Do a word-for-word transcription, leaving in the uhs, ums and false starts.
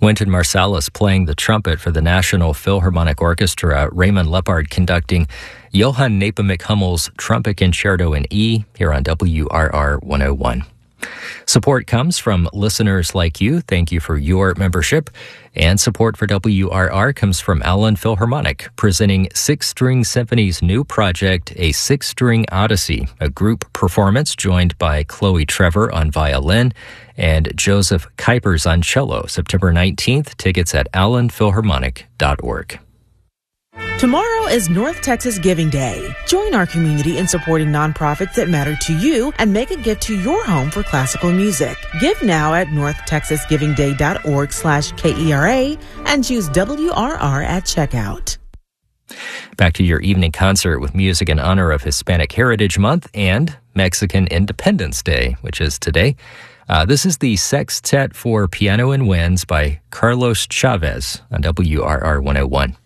Wynton Marsalis playing the trumpet for the National Philharmonic Orchestra. Raymond Lepard conducting Johann Nepomuk Hummel's Trumpet Concerto in E here on W R R one oh one. Support comes from listeners like you. Thank you for your membership. And support for W R R comes from Allen Philharmonic, presenting Six String Symphony's new project, A Six String Odyssey, a group performance joined by Chloe Trevor on violin and Joseph Kuipers on cello, September nineteenth. Tickets at allen philharmonic dot org. Tomorrow is North Texas Giving Day. Join our community in supporting nonprofits that matter to you and make a gift to your home for classical music. Give now at north texas giving day dot org slash K E R A and choose W R R at checkout. Back to your evening concert with music in honor of Hispanic Heritage Month and Mexican Independence Day, which is today. Uh, this is the Sextet for Piano and Winds by Carlos Chavez on W R R one oh one.